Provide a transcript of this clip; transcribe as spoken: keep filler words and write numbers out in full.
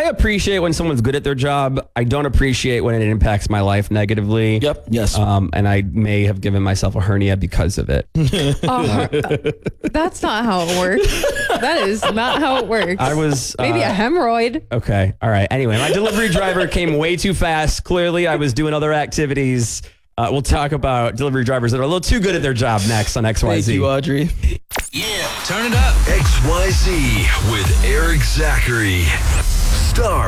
appreciate when someone's good at their job. I don't appreciate when it impacts my life negatively. Yep. Yes. Um, and I may have given myself a hernia because of it. Oh, that's not how it works. That is not how it works. I was Maybe uh, a hemorrhoid. Okay. All right. Anyway, my delivery driver came way too fast. Clearly, I was doing other activities. Uh, we'll talk about delivery drivers that are a little too good at their job next on X Y Z. Thank you, Audrey. Yeah, turn it up. X Y Z with Eric Zachary. Star